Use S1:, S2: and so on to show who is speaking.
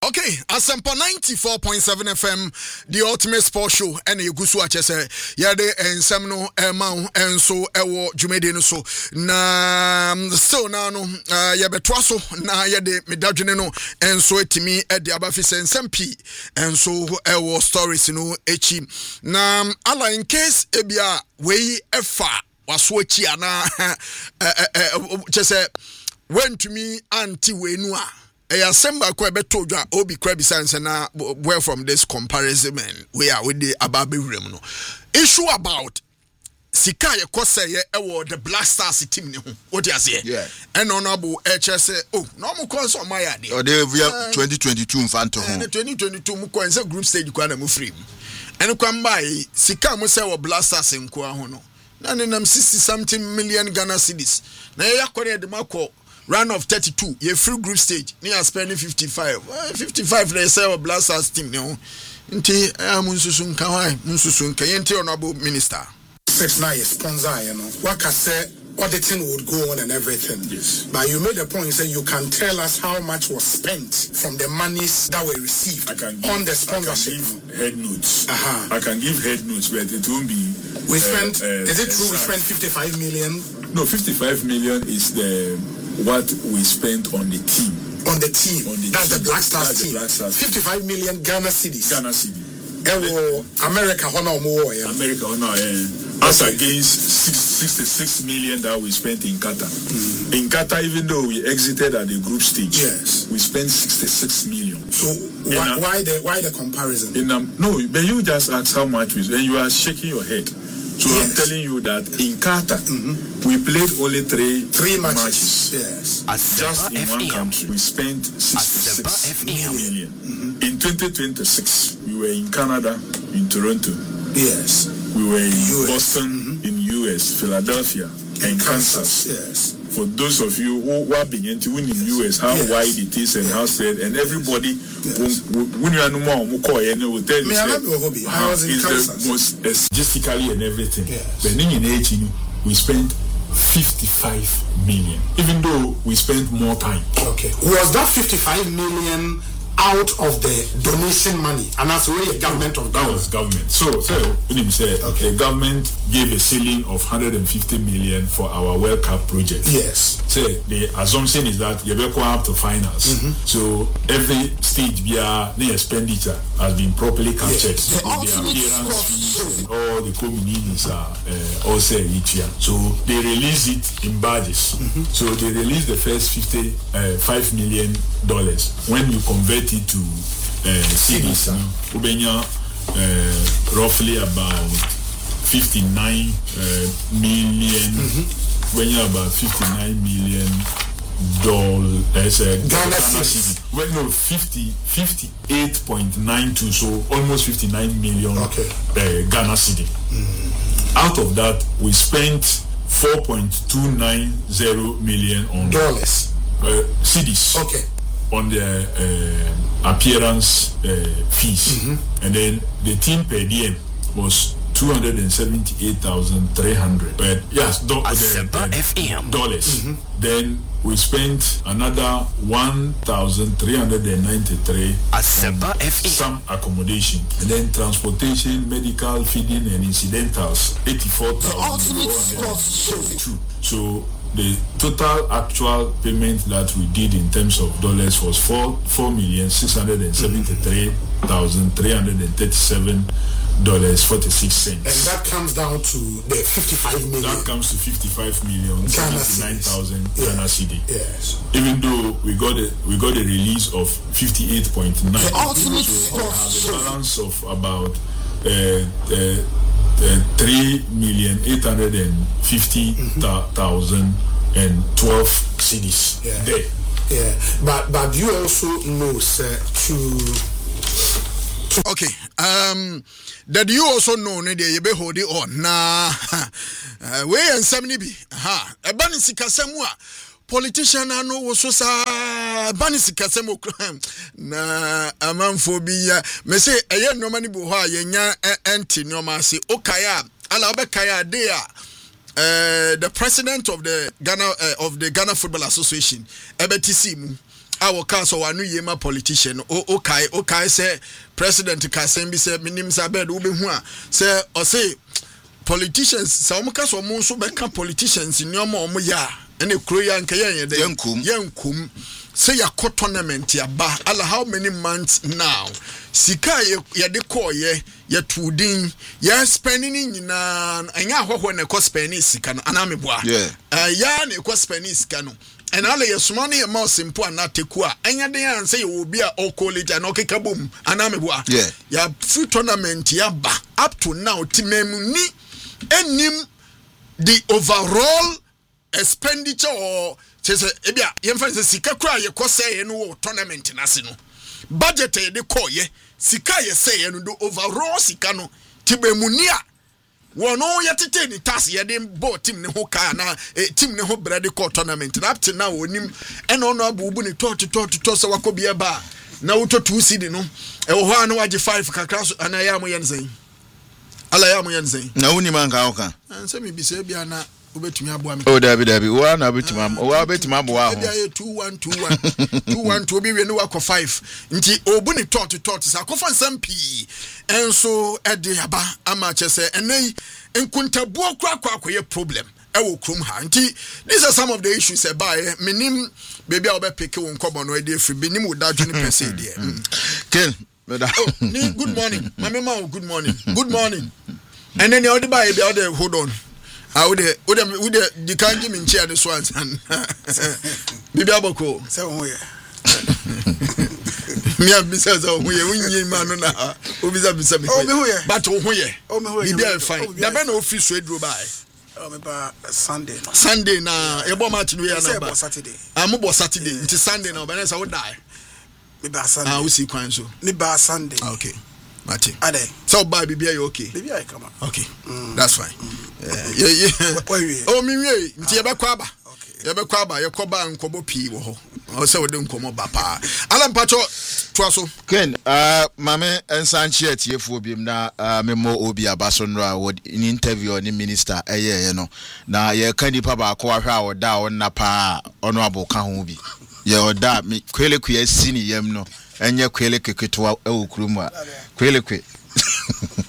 S1: Okay, Asempa 94.7 FM, the ultimate sport show, and you go to Achese, Yade and Samno, Mount, and so, Ewo, Jumedin, so, na, so now, Yabetraso, na Yade, Medajino, and so to me at the Abafis and Sampi, and so, Ewo stories, Echi. Na, Allah, in case, Ebia, way, Efa, was what Chiana, just went to me, Auntie Wenua. Assemble quite better Obi Krabi Science and where from this comparison we are with the Ababi Remno issue about Sikaya Koseye the Black Stars team. What you say? Yeah. And honorable HS. Oh, no more course on my idea.
S2: Oh, they have 2022 Phantom. And
S1: 2022 Mukwanza group stage Kwana free. And come by Sika Musa Black Stars in Kwahono. None in them 60-something million Ghana cedis. Now you are the Marco. Round of 32, you free group stage. You are spending 55. 55 they say a Blasters team. Nti Munsusun Kawai, Munsusun Kayente Honorable Minister.
S3: 6 9 sponsor, What I say auditing would go on and everything. Yes. But you made a point, say you can tell us how much was spent from the monies that were received on the sponsorship.
S4: I can give head notes. I can give head notes, but it won't be.
S3: We spent. Is it true? We spent 55 million.
S4: No, 55 million is what we spent on the team.
S3: On the team. That's the Black Stars team. 55 million Ghana cedis. America honor more.
S4: America honor. As against 66 million that we spent in Qatar. In Qatar, even though we exited at the group stage,
S3: yes,
S4: we spent 66 million.
S3: So why the comparison?
S4: No, but you just asked how much we spent. You are shaking your head. So yes. I'm telling you that in Qatar, we played only three matches.
S3: Yes.
S4: Just in one country, we spent 66 million. In 2026, we were in Canada, in Toronto.
S3: Yes.
S4: We were in Boston, in US, Philadelphia, and Kansas.
S3: Yes.
S4: For those of you who are beginning to win in US, how wide it is and how straight, and everybody, when you are no more, will tell you it's the most logistically and everything.
S3: Yes.
S4: But in 18, we spent 55 million, even though we spent more time.
S3: Okay. Was that 55 million out of the donation money, and that's really a government of
S4: that was government. So when you say the government gave a ceiling of 150 million for our World Cup project.
S3: Yes.
S4: So the assumption is that you will go up to finals. So every stage via the expenditure has been properly captured.
S3: Yes.
S4: The appearance fees and all the communities are also each year. So they release it in badges. So they release the first $55 million. When you convert it to cities, roughly about 59 million. When you're about 59 million Ghana cedi. Well, no, 58.92, so almost 59 million Ghana cedi. Out of that, we spent 4.290 million on
S3: dollars.
S4: Cedis.
S3: Okay.
S4: On the appearance fees, and then the team per diem was 278,300. But yes, dollars. Then we spent another 1,393 on some accommodation, and then transportation, medical, feeding, and incidentals 84,402. So the total actual payment that we did in terms of dollars was $4,673,337.46.
S3: And that comes down to the 55 million.
S4: That comes to 55 million, 79,000 Ghana cedi.
S3: Yes.
S4: Even though we got a release of 58.9,
S3: the ultimate
S4: so have a balance of about 3,850,012 cedis there.
S3: Yeah, but you also know, sir,
S1: Okay. That you also know ne dey be hold it on na we and somebody be ebani sikasemu a politician ano wo so sa bani sikasemu na amanfo bi ya me say eye nnoma ni bo ho a yenya enti nnoma ase okaya ala obekaya dey a the president of the Ghana Football Association ebetisi mu our castle wanu yema politician okay say president Kasem bi say minim sabed wo be hu a say o say politicians sa o ka so mo so be ka politicians ni o mo ya ene kro ya nka yen de yankum say yakọ tournament ya ba ala how many months now sika ye de call ye tudin ye spending nyina anya ahọhọ na ko spending sika no anameboa ya na ko spending sika no and all your small na more simple and not teku a anya den an say you be a o college and okeka bom anameboa ya free tournament ya ba up to now timemu ni enim the overall expenditure or say ebia yemfa say sika kura ye ko say no tournament na se no budget ye de call ye sika ye say no do overall sika no tibemu ni a wono yetete ni task ye de bo team ne ho ka na team ne ho brede call tournament up to now onim eno no abubu ni to so wakobia ba na wuto 2 seed no e wo ho anu wage 5 kakra so ana ya mo yenzen ala ya mo yenzen
S2: na woni man ka oka
S1: anse mi bi se bia na obetumi aboa me
S2: o dabi wa na betumi aboa ho
S1: 2-1 to be we no akọ 5 nti obu ni tot sa akọfa nsam enso ede aba ama chese enei nkuntabu akọ problem ewo krom ha nti these are some of the issues by minim baby obe pick won kobo no ede free binim udaju ni pese de
S2: ken
S1: good morning mama good morning and then the other by the other hold on would the kanji min chair this one bibi aboko
S3: say won ye
S1: me abisa so won ye wonyi ma no na obisa bisa me but won ye bibi are fine da be na office so edro by
S3: me ba Sunday
S1: na e bo match no ya na ba
S3: Saturday
S1: mo Saturday nti Sunday na oba na say wo die
S3: me ba Sunday
S1: we see kwan so
S3: me ba Sunday
S1: okay Mati.
S3: Ade.
S1: So baby be okay.
S3: Baby I come on.
S1: Okay. That's fine. Yeah. Oh me we nti ye be kwa ba. Okay. Ye be kwa ba ye ko ba nkobo pii wo ho. O se wo de nkomo ba pa. Ala mpacho to aso.
S2: Ken mame ensanchi atiefo biem na memo obi abaso no a in interview ni minister ye no. Na ye kan dipa ba ko ahwa a oda o na pa ono aboka ho bi. Ye oda me kwele ku ya sini yem no. Enye kwele keketo a wo kurum a kwele kwe